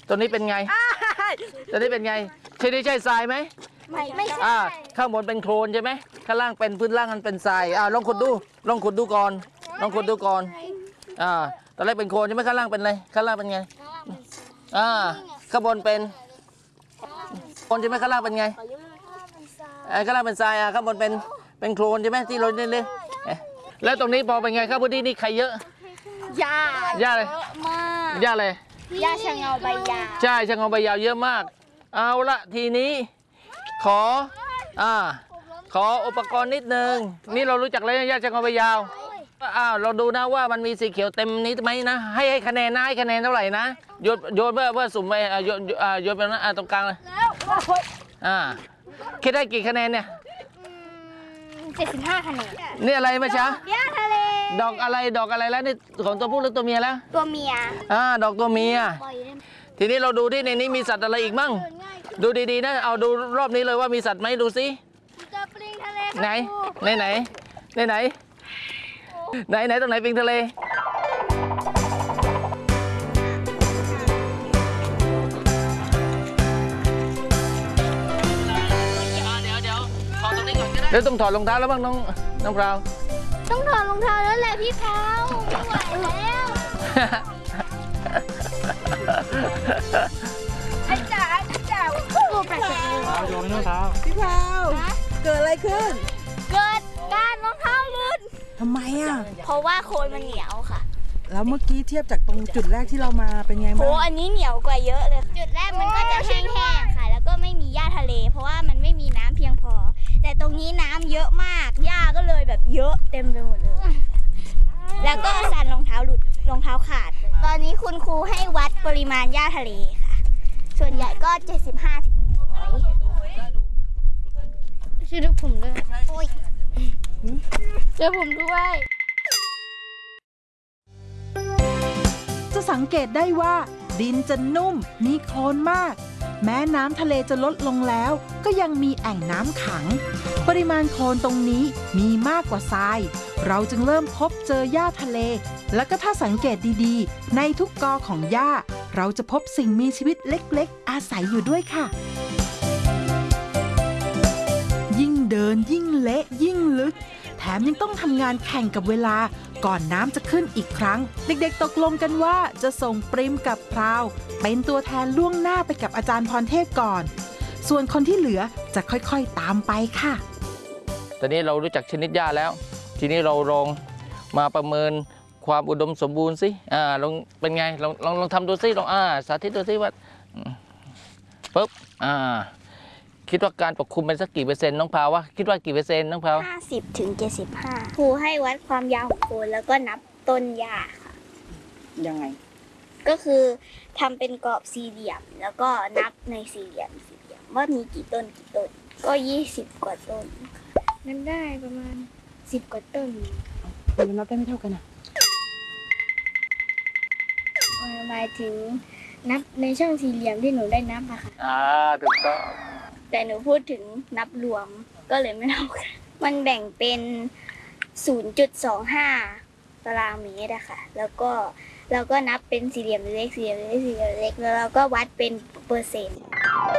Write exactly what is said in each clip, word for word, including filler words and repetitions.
ตัวนี้เป็นไงตัวนี้เป็นไงใช่ได้ใช่ทรายไหมไม่ไม่ใช่อ่าข้างบนเป็นโคลนใช่ไหมข้างล่างเป็นพื้นล่างมันเป็นทรายอ่าลองขุดดูลองขุดดูก่อนลองขุดดูก่อนอ่าตอนแรกเป็นโคลนใช่ไหมข้างล่างเป็นอะไรข้างล่างเป็นไงอ่าข้างบนเป็นโคลนใช่ไหมข้างล่างเป็นไงไอ้ข้างล่างเป็นทรายอ่ะข้างบนเป็นเป็นโคลนใช่ไหมที่เราเล่นๆแล้วตรงนี้พอเป็นไงครับพื้นที่นี่ใครเยอะหญ้าหญ้าเลยมากหญ้าเลยหญ้าชะเงาใบยาวใช่ชะเงาใบยาวเยอะมากเอาละทีนี้ขออ่าขออุปกรณ์นิดนึงนี่เรารู้จักเลยหญ้าชะเงาใบยาวอ้าวเราดูนะว่ามันมีสีเขียวเต็มนี้ไหมนะให้ให้คะแนนนะให้คะแนนเท่าไหร่นะโยนโยนเพื่อเพื่อสุ่มไปโยนโยนไปนะตรงกลางเลยอ่าคิดได้กี่คะแนนเนี่ยเจ็ดสิบห้าคะแนนนี่อะไรมาช้าหญ้าทะเลดอกอะไรดอกอะไรแล้วนี่ของตัวผู้หรือตัวเมียแล้วตัวเมียอ่าดอกตัวเมียทีนี้เราดูที่ในนี้มีสัตว์อะไรอีกมั่งดูดีๆนะเอาดูรอบนี้เลยว่ามีสัตว์ไหมดูสิเจอปลิงทะเลไหนไหนไหนไหนไหนไหนไหนตรงไหนปลิงทะเลเดี๋ยวต้องถอดรองเท้าแล้วบ้างน้องน้องพราวต้องถอดรองเท้าแล้วแหละพี่พราวไม่ไหวแล้วไอ้จ๋าไอ้จ๋าตัวแปลกๆโยนรองเท้าพี่พราวเกิดอะไรขึ้นเกิดการรองเท้าลื่นทำไมอ่ะเพราะว่าโคลนมันเหนียวค่ะแล้วเมื่อกี้เทียบจากตรงจุดแรกที่เรามาเป็นไงบ้างโหอันนี้เหนียวกว่าเยอะเลยจุดแรกมันก็จะแห้งๆค่ะแล้วก็ไม่มีหญ้าทะเลเพราะว่ามันไม่มีน้ำเพียงพอแต่ตรงนี้น้ำเยอะมากหญ้าก็เลยแบบเยอะเต็มไปหมดเลยแล้วก็สั่นรองเท้าหลุดรองเท้าขาดตอนนี้คุณครูให้วัดปริมาณหญ้าทะเลค่ะส่วนใหญ่ก็เจ็ดสิบห้าถึงหนึ่งร้อยช่วยดูผมด้วยโอ้ยช่วยผมด้วยจะสังเกตได้ว่าดินจะนุ่มมีโคลนมากแม้น้ำทะเลจะลดลงแล้วก็ยังมีแอ่งน้ำขังปริมาณโคลนตรงนี้มีมากกว่าทรายเราจึงเริ่มพบเจอหญ้าทะเลแล้วก็ถ้าสังเกตดีๆในทุกกอของหญ้าเราจะพบสิ่งมีชีวิตเล็กๆอาศัยอยู่ด้วยค่ะยิ่งเดินยิ่งเละยิ่งลึกแถมยังต้องทำงานแข่งกับเวลาก่อนน้ำจะขึ้นอีกครั้งเด็กๆตกลงกันว่าจะส่งปริมกับพราวเป็นตัวแทนล่วงหน้าไปกับอาจารย์พรเทพก่อนส่วนคนที่เหลือจะค่อยๆตามไปค่ะตอนนี้เรารู้จักชนิดหญ้าแล้วทีนี้เราลองมาประเมินความอุดมสมบูรณ์สิอ่าลองเป็นไงลองลองลองทำดูสิลองอ่าสาธิตดูสิว่าปุ๊บอ่าคิดว่าการปกคลุมเป็นสักกี่เปอร์เซ็นต์น้องพาวว่าคิดว่ากี่เปอร์เซ็นต์น้องพาวห้าสิบถึงเจ็ดสิบห้าครูให้วัดความยาวของโคนแล้วก็นับต้นหญ้าค่ะยังไงก็คือทำเป็นกรอบสี่เหลี่ยมแล้วก็นับในสี่เหลี่ยมสี่เหลี่ยมว่ามีกี่ต้นกี่ต้นก็ยี่สิบกว่าต้นนั่นได้ประมาณสิบกว่าต้นมันนับได้ไม่เท่ากันอ่ะหมายถึงนับในช่องสี่เหลี่ยมที่หนูได้นับอะค่ะอ่าถูกต้องแต่หนูพูดถึงนับรวมก็เลยไม่เท่ากันมันแบ่งเป็น ศูนย์จุดสองห้า ตารางเมตรอะค่ะแล้วก็เราก็นับเป็นสี่เหลี่ยมเล็กสี่เหลี่ยมเล็กสี่เหลี่ยมเล็กแล้วเราก็วัดเป็นเปอร์เซ็นต์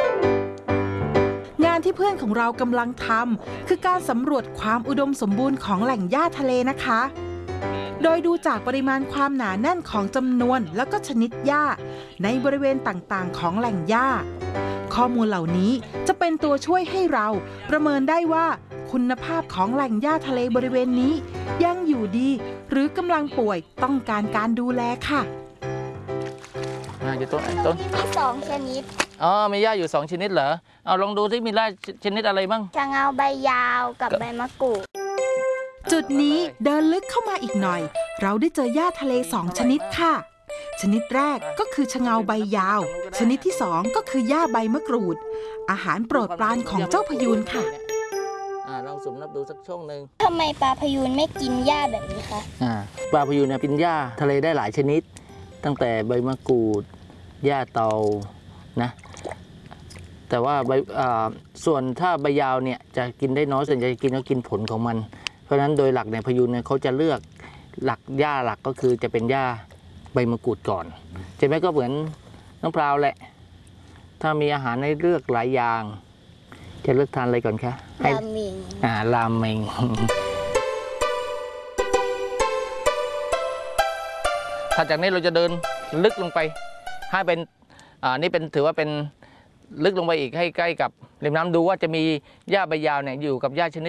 งานที่เพื่อนของเรากำลังทำคือการสำรวจความอุดมสมบูรณ์ของแหล่งหญ้าทะเลนะคะโดยดูจากปริมาณความหนาแน่นของจำนวนแล้วก็ชนิดหญ้าในบริเวณต่างๆของแหล่งหญ้าข้อมูลเหล่านี้จะเป็นตัวช่วยให้เราประเมินได้ว่าคุณภาพของแหล่งหญ้าทะเลบริเวณนี้ยังอยู่ดีหรือกำลังป่วยต้องการการดูแลค่ะอ่าอยู่ต้นต้นมีสองชนิดอ๋อมีหญ้าอยู่สองชนิดเหรอเอาลองดูที่มีหญ้าชนิดอะไรบ้างชะเงาใบยาวกับใบมะกรูดจุดนี้เดินลึกเข้ามาอีกหน่อยเราได้เจอหญ้าทะเลสองชนิดค่ะชนิดแรกก็คือชะเงาใบยาวชนิดที่สองก็คือหญ้าใบมะกรูดอาหารโปรดปรานของเจ้าพยูนค่ะอ่าลองสุ่มนับดูสักช่องหนึ่งทำไมปลาพยูนไม่กินหญ้าแบบนี้คะอ่าปลาพยูนเนี่ยกินหญ้าทะเลได้หลายชนิดตั้งแต่ใบมะกรูดหญ้าเตานะแต่ว่าใบอ่าส่วนถ้าใบยาวเนี่ยจะกินได้น้อยส่วนใหญ่จะกินก็กินผลของมันเพราะฉะนั้นโดยหลักในพยูนเนี่ยเขาจะเลือกหลักหญ้าหลักก็คือจะเป็นหญ้าใบมะกรูดก่อนใช่ไหมก็เหมือนน้องพราวแหละ ถ้ามีอาหารให้เลือกหลายอย่าง จะเลือกทานอะไรก่อนคะให้ราเมงอ่าราเมง ถ้าจากนี้เราจะเดินลึกลงไป ให้เป็นอ่านี่เป็นถือว่าเป็นลึกลงไปอีกให้ใกล้กับริมน้ำดูว่าจะมีหญ้าใบยาวเนี่ยอยู่กับหญ้าชนิด